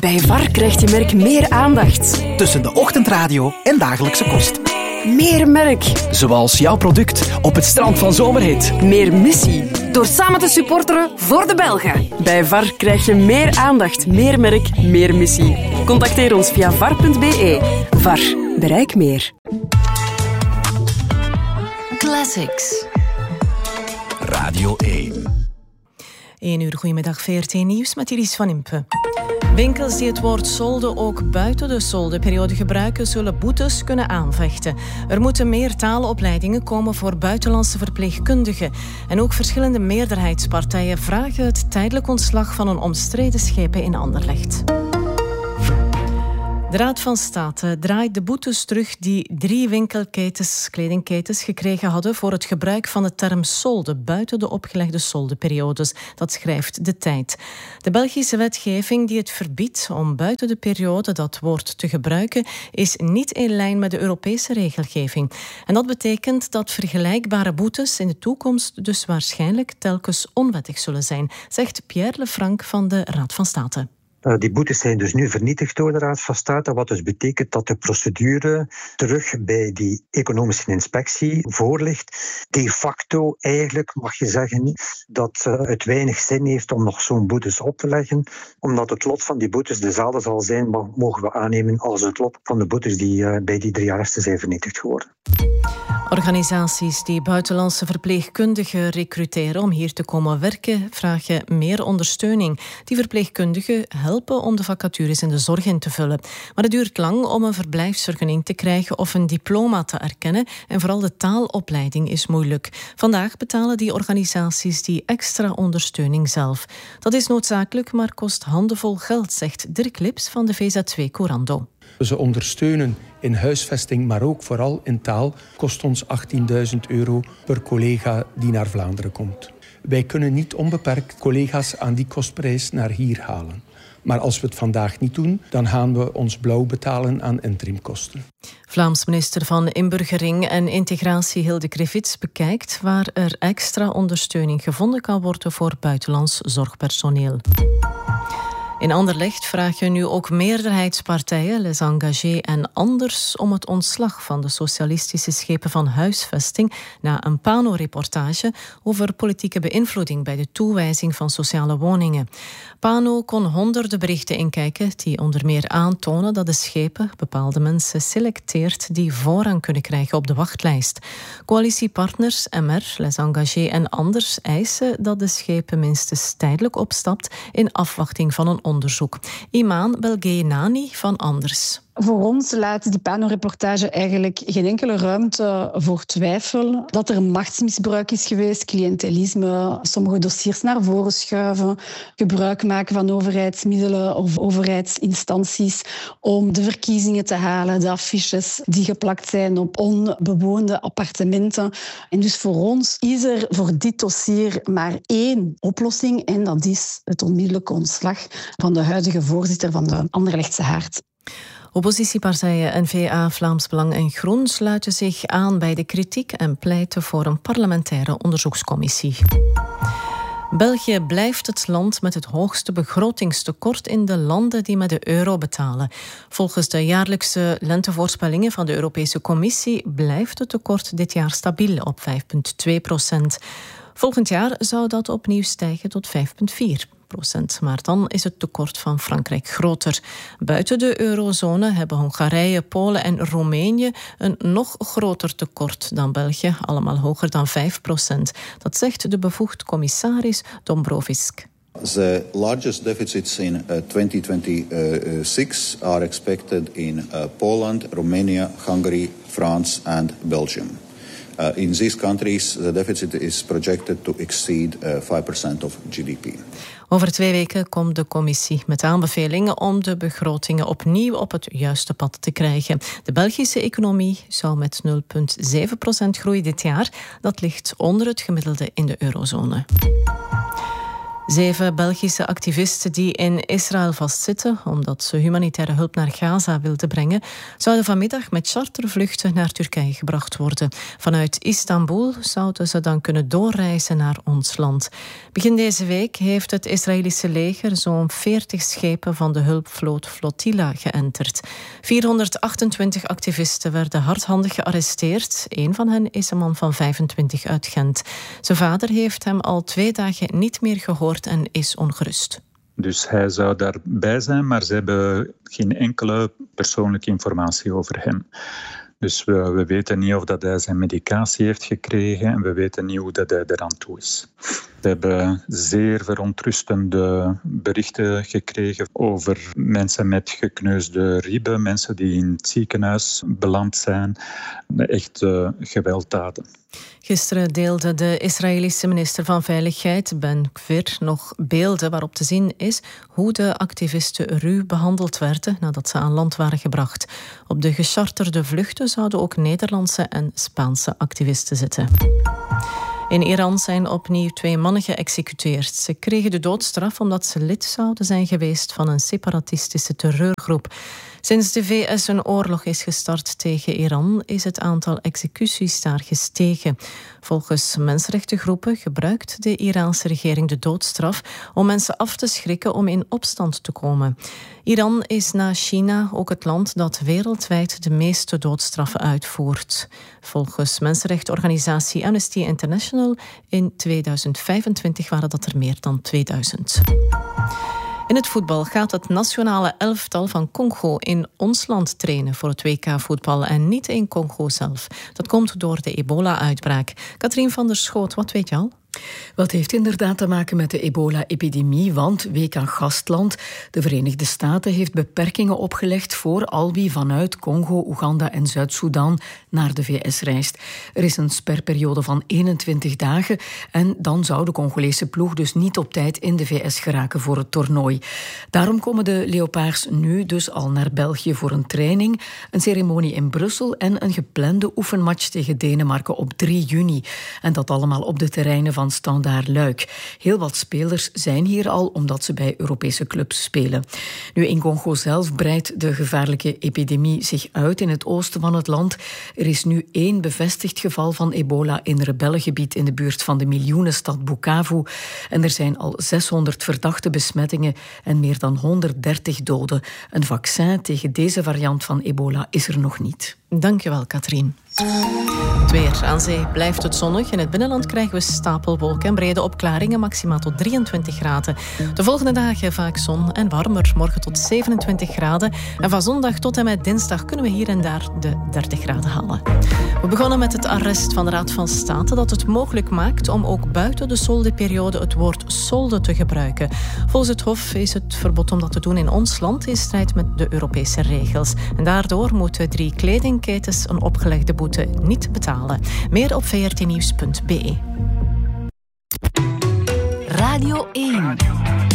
Bij VAR krijgt je merk meer aandacht. Tussen de ochtendradio en dagelijkse kost. Meer merk. Zoals jouw product op het strand van Zomerhit. Meer missie. Door samen te supporteren voor de Belgen. Bij VAR krijg je meer aandacht, meer merk, meer missie. Contacteer ons via var.be. VAR. Bereik meer. Classics. Radio 1. 1 uur, goedemiddag, VRT Nieuws met Iris van Impe. Winkels die het woord solde ook buiten de soldeperiode gebruiken, zullen boetes kunnen aanvechten. Er moeten meer taalopleidingen komen voor buitenlandse verpleegkundigen. En ook verschillende meerderheidspartijen vragen het tijdelijk ontslag van een omstreden schepen in Anderlecht. De Raad van State draait de boetes terug die 3 winkelketens, kledingketens, gekregen hadden voor het gebruik van de term solde buiten de opgelegde soldeperiodes. Dat schrijft De Tijd. De Belgische wetgeving die het verbiedt om buiten de periode dat woord te gebruiken, is niet in lijn met de Europese regelgeving. En dat betekent dat vergelijkbare boetes in de toekomst dus waarschijnlijk telkens onwettig zullen zijn, zegt Pierre Lefranc van de Raad van State. Die boetes zijn dus nu vernietigd door de Raad van State, wat dus betekent dat de procedure terug bij die economische inspectie voorligt. De facto eigenlijk mag je zeggen dat het weinig zin heeft om nog zo'n boetes op te leggen, omdat het lot van die boetes dezelfde zal zijn, mogen we aannemen, als het lot van de boetes die bij die 3 arresten zijn vernietigd geworden. Organisaties die buitenlandse verpleegkundigen recruteren om hier te komen werken, vragen meer ondersteuning. Die verpleegkundigen helpen om de vacatures in de zorg in te vullen. Maar het duurt lang om een verblijfsvergunning te krijgen of een diploma te erkennen. En vooral de taalopleiding is moeilijk. Vandaag betalen die organisaties die extra ondersteuning zelf. Dat is noodzakelijk, maar kost handenvol geld, zegt Dirk Lips van de VZ2 Corando. Ze ondersteunen in huisvesting, maar ook vooral in taal, kost ons €18.000 per collega die naar Vlaanderen komt. Wij kunnen niet onbeperkt collega's aan die kostprijs naar hier halen. Maar als we het vandaag niet doen, dan gaan we ons blauw betalen aan interimkosten. Vlaams minister van Inburgering en Integratie Hilde Krevits bekijkt waar er extra ondersteuning gevonden kan worden voor buitenlands zorgpersoneel. In Anderlecht vragen nu ook meerderheidspartijen, Les Engagés en Anders, om het ontslag van de socialistische schepen van huisvesting na een Pano-reportage over politieke beïnvloeding bij de toewijzing van sociale woningen. Pano kon honderden berichten inkijken die onder meer aantonen dat de schepen bepaalde mensen selecteert die voorrang kunnen krijgen op de wachtlijst. Coalitiepartners MR, Les Engagés en Anders eisen dat de schepen minstens tijdelijk opstapt in afwachting van een onderzoek. Imaan Belgenani van Anders. Voor ons laat die Pano-reportage eigenlijk geen enkele ruimte voor twijfel. Dat er machtsmisbruik is geweest, cliëntelisme, sommige dossiers naar voren schuiven, gebruik maken van overheidsmiddelen of overheidsinstanties om de verkiezingen te halen, de affiches die geplakt zijn op onbewoonde appartementen. En dus voor ons is er voor dit dossier maar 1 oplossing en dat is het onmiddellijke ontslag van de huidige voorzitter van de Anderlechtse Haard. Oppositiepartijen N-VA, Vlaams Belang en Groen sluiten zich aan bij de kritiek en pleiten voor een parlementaire onderzoekscommissie. België blijft het land met het hoogste begrotingstekort in de landen die met de euro betalen. Volgens de jaarlijkse lentevoorspellingen van de Europese Commissie blijft het tekort dit jaar stabiel op 5,2%. Volgend jaar zou dat opnieuw stijgen tot 5,4%. Maar dan is het tekort van Frankrijk groter. Buiten de eurozone hebben Hongarije, Polen en Roemenië een nog groter tekort dan België, allemaal hoger dan 5%. Dat zegt de bevoegd commissaris Dombrovskis. The largest deficits in 2026 are expected in Poland, Romania, Hungary, France and Belgium. In these countries, the deficit is projected to exceed 5% of GDP. Over 2 weken komt de commissie met aanbevelingen om de begrotingen opnieuw op het juiste pad te krijgen. De Belgische economie zou met 0,7% groeien dit jaar. Dat ligt onder het gemiddelde in de eurozone. 7 Belgische activisten die in Israël vastzitten omdat ze humanitaire hulp naar Gaza wilden brengen, zouden vanmiddag met chartervluchten naar Turkije gebracht worden. Vanuit Istanbul zouden ze dan kunnen doorreizen naar ons land. Begin deze week heeft het Israëlische leger zo'n 40 schepen van de hulpvloot Flotilla geënterd. 428 activisten werden hardhandig gearresteerd. Een van hen is een man van 25 uit Gent. Zijn vader heeft hem al 2 dagen niet meer gehoord en is ongerust. Dus hij zou daarbij zijn, maar ze hebben geen enkele persoonlijke informatie over hem. Dus we weten niet of dat hij zijn medicatie heeft gekregen en we weten niet hoe dat hij eraan toe is. We hebben zeer verontrustende berichten gekregen over mensen met gekneusde ribben, mensen die in het ziekenhuis beland zijn. Echt gewelddaden. Gisteren deelde de Israëlische minister van Veiligheid, Ben Gvir, nog beelden waarop te zien is hoe de activisten ruw behandeld werden nadat ze aan land waren gebracht. Op de gecharterde vluchten zouden ook Nederlandse en Spaanse activisten zitten. In Iran zijn opnieuw 2 mannen geëxecuteerd. Ze kregen de doodstraf omdat ze lid zouden zijn geweest van een separatistische terreurgroep. Sinds de VS een oorlog is gestart tegen Iran is het aantal executies daar gestegen. Volgens mensenrechtengroepen gebruikt de Iraanse regering de doodstraf om mensen af te schrikken om in opstand te komen. Iran is na China ook het land dat wereldwijd de meeste doodstraffen uitvoert. Volgens mensenrechtenorganisatie Amnesty International in 2025 waren dat er meer dan 2000. In het voetbal gaat het nationale elftal van Congo in ons land trainen voor het WK-voetbal en niet in Congo zelf. Dat komt door de ebola-uitbraak. Katrien van der Schoot, wat weet je al? Wel, het heeft inderdaad te maken met de ebola-epidemie, want WK-gastland, de Verenigde Staten, heeft beperkingen opgelegd voor al wie vanuit Congo, Oeganda en Zuid-Soedan naar de VS reist. Er is een sperperiode van 21 dagen en dan zou de Congolese ploeg dus niet op tijd in de VS geraken voor het toernooi. Daarom komen de Leopards nu dus al naar België voor een training, een ceremonie in Brussel en een geplande oefenmatch tegen Denemarken op 3 juni. En dat allemaal op de terreinen van Standaard Luik. Heel wat spelers zijn hier al omdat ze bij Europese clubs spelen. Nu, in Congo zelf breidt de gevaarlijke epidemie zich uit in het oosten van het land. Er is nu 1 bevestigd geval van ebola in rebellengebied in de buurt van de miljoenenstad Bukavu. En er zijn al 600 verdachte besmettingen en meer dan 130 doden. Een vaccin tegen deze variant van ebola is er nog niet. Dankjewel, Katrien. Het weer. Aan zee blijft het zonnig. In het binnenland krijgen we stapelwolken en brede opklaringen, maximaal tot 23 graden. De volgende dagen vaak zon en warmer. Morgen tot 27 graden. En van zondag tot en met dinsdag kunnen we hier en daar de 30 graden halen. We begonnen met het arrest van de Raad van State dat het mogelijk maakt om ook buiten de soldeperiode het woord solde te gebruiken. Volgens het Hof is het verbod om dat te doen in ons land in strijd met de Europese regels. En daardoor moeten 3 kledingketens een opgelegde boete niet betalen. Meer op vrtnieuws.be. Radio 1.